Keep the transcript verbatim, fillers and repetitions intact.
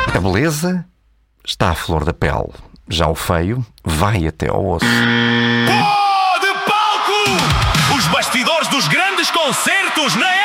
A beleza está à flor da pele. Já o feio vai até ao osso. Pó de palco! Os bastidores dos grandes concertos na